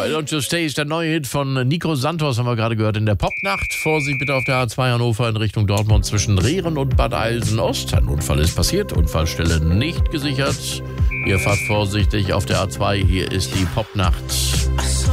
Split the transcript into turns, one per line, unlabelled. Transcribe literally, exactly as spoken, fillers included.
Why Don't You Stay ist der neue Hit von Nico Santos, haben wir gerade gehört, in der Popnacht. Vorsicht bitte auf der A zwei Hannover in Richtung Dortmund zwischen Rehren und Bad Eilsen-Ost. Ein Unfall ist passiert, Unfallstelle nicht gesichert. Ihr fahrt vorsichtig auf der A zwei, hier ist die Popnacht.